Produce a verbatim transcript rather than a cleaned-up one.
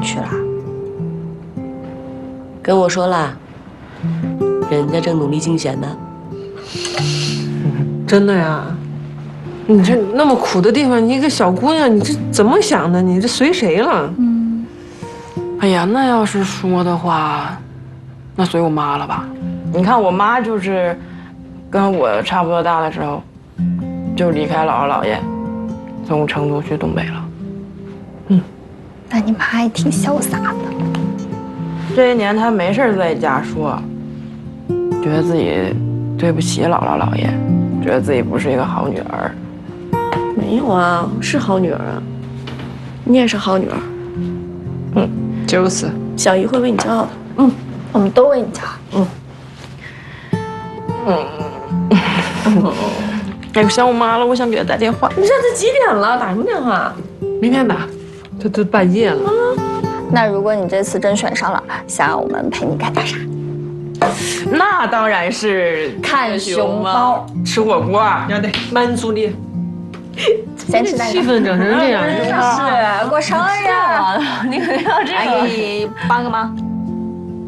去了？ 跟我说了，人家正努力竞选呢。 真的呀？你这那么苦的地方，你一个小姑娘，你这怎么想的？你这随谁了？ 嗯， 哎呀，那要是说的话，那随我妈了吧？你看我妈就是跟我差不多大的时候，就离开姥姥姥爷，从成都去东北了。 嗯，那你妈还挺潇洒的。 这些年她没事在家说，觉得自己对不起姥姥姥爷，觉得自己不是一个好女儿。 没有啊，是好女儿啊，你也是好女儿。 嗯，就是。 小姨会为你骄傲的。 嗯，我们都为你骄傲。 嗯。 嗯。哎，我想我妈了，我想给她打电话。 你这都几点了，打什么电话？ 明天打，这都半夜了。 那如果你这次真选上了，想让我们陪你干点啥？ 那当然是看熊猫、 吃火锅啊！ 要得，满足你。 先吃蛋糕。 气氛整成这样， 是过生日了，你可要这个。 来给你帮个忙。